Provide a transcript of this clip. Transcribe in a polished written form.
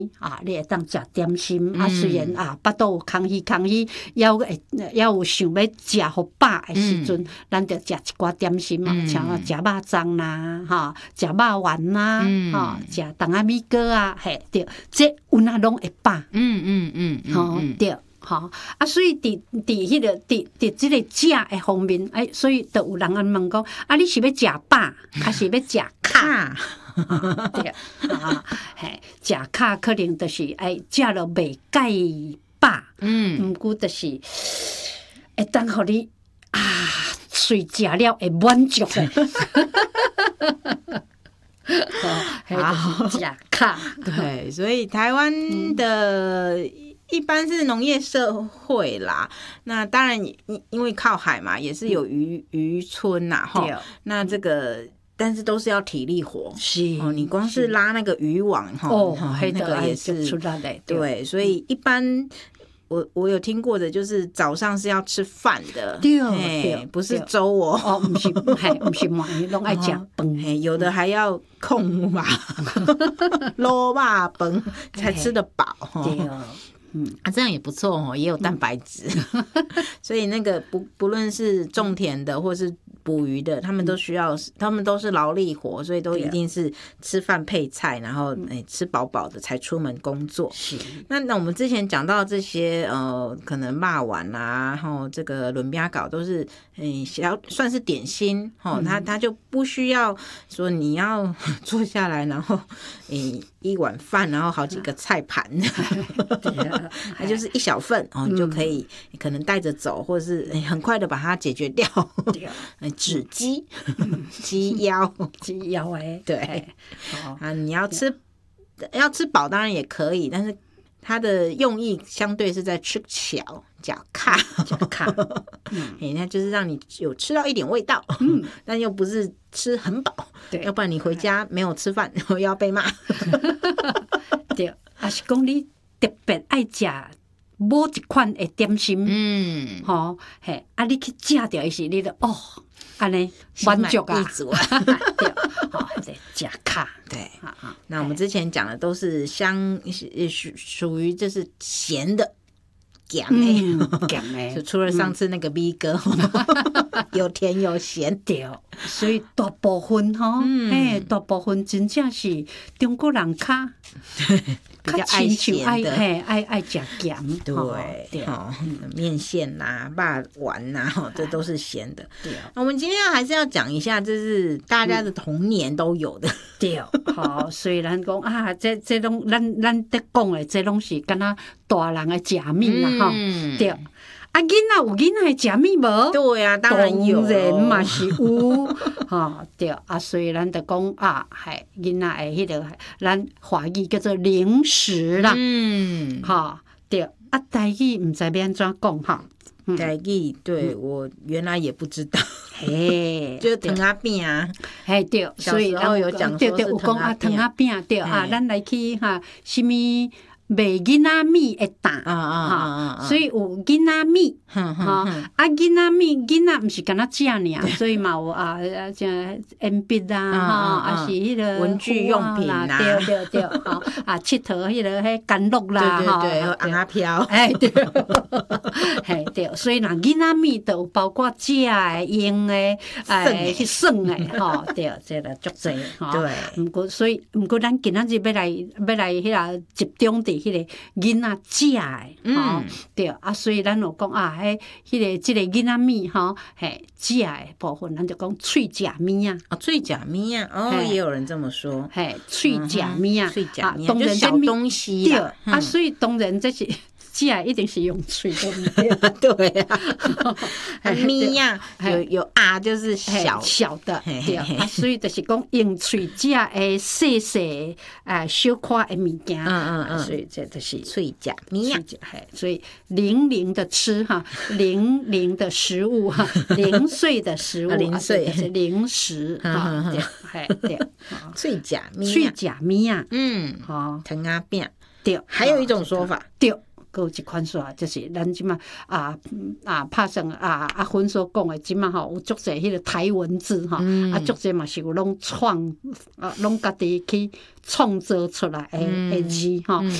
你会当食点心虽然巴肚有空虚，也有想要食互饱的时阵，咱就食一寡点心像食肉粽啦，食肉丸啦，食冬仔米糕对，这有哪拢会饱，对。所以伫迄个伫即个食的方面，所以就有人问讲，你是要食饱，还是要食卡？对食卡可能就是食了袂介饱，毋过就是会当互你随食了会满足的。食卡， 对，所以台湾的。一般是农业社会啦，那当然因为靠海嘛，也是有渔村呐，那这个但是都是要体力活， 是你光是拉那个渔网那个也是对，所以一般我有听过的，就是早上是要吃饭的，对，不是粥不是饭，拢爱吃饭， 有的还要控吧，卤肉饭才吃得饱，对。这样也不错也有蛋白质，所以那个不论是种田的或是捕鱼的，他们都是劳力活，所以都一定是吃饭配菜，然后吃饱饱的才出门工作。 是。 那我们之前讲到这些可能肉丸然后这个轮饼糕都是算是点心它就不需要说你要坐下来，然后一碗饭，然后好几个菜盘，它就是一小份你就可以可能带着走，或者是很快的把它解决掉。纸鸡、鸡腰对你要吃饱当然也可以，但是它的用意相对是在吃巧假卡，那就是让你有吃到一点味道，但又不是吃很饱，要不然你回家没有吃饭又要被骂。 对，还是讲你特别爱吃某一款的点心，你去食掉伊时，你就安尼满足啊，对，食卡， 对。那我们之前讲的都是属于就是咸的。咸的，就除了上次那个米糕，有甜有咸， 对，所以大部分大部分真正是中国人比较爱咸的， 爱吃咸， 对，面线啦、肉丸啦，这都是咸的。对，我们今天还是要讲一下，就是大家的童年都有的。 对，虽然讲这拢咱在讲的，这拢是敢若大人的食物啦，对。囡仔有囡仔会食物无？ 对啊，当然有， 当然嘛是有，对所以咱就讲囡仔的迄个，咱华语叫做零食啦，对台语唔知要安怎讲台语对我原来也不知道，就是糖仔饼对，所以然后有讲说是糖仔饼，对咱来去什么？卖囡仔米会大，所以有囡仔米，囡仔米囡仔毋是干那食尔，所以嘛有像鉛笔啦，是迄个文具用品啦， 对，佚佗迄个迄干乐啦， 对，红仔飘， 对，所以若囡仔米都有包括食的、用的、耍的，对，这个足侪，对，毋过咱今仔日要来迄个集中伫迄个囡仔食的，对所以咱有讲即个囡仔米食的部分，咱就讲喙食米喙食米也有人这么说， 喙食米当然小东西啦， 对所以当然这是。食一定是用喙的， 对米有就是小的，对所以就是讲用喙食的细细小块的物件，所以这就是喙食米所以零零的吃零零的食物零碎的食物， 零碎是零食对， 喙食米糖仔饼， 对，还有一种说法， 对。 佫有一款煞，就是咱即马拍算阿芬所讲的，即马吼有足侪迄个台文字吼，足侪嘛是有拢家己去创造出来的字吼，